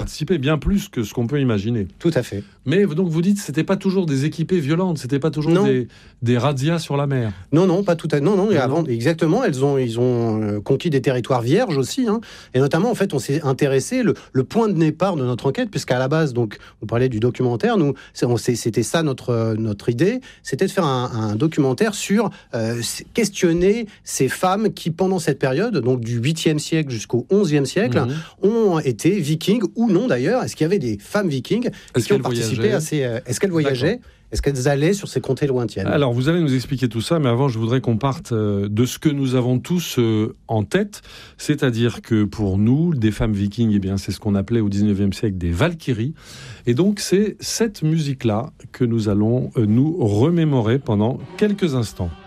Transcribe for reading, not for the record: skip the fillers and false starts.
participé, bien plus que ce qu'on peut imaginer. Tout à fait. Mais donc vous dites, c'était pas toujours des équipées violentes, c'était pas toujours des razzias sur la mer. Non, pas tout à fait. Non. Et avant, exactement, ils ont conquis des territoires vierges aussi, hein. Et notamment, en fait, on s'est intéressé, le point de départ de notre enquête, puisqu'à la base, donc, vous parlez du documentaire, c'était ça notre idée, c'était de faire un documentaire sur questionner ces femmes qui, pendant cette période, donc du 8e siècle jusqu'au 11e siècle, ont été vikings, ou non d'ailleurs. Est-ce qu'il y avait des femmes vikings qui ont participé à ces... Est-ce qu'elles voyageaient ? Est-ce qu'elles allaient sur ces contrées lointaines ? Alors, vous allez nous expliquer tout ça, mais avant, je voudrais qu'on parte de ce que nous avons tous en tête, c'est-à-dire que pour nous, des femmes vikings, eh bien, c'est ce qu'on appelait au 19e siècle des valkyries. Et donc, c'est cette musique-là que nous allons nous remémorer pendant quelques instants.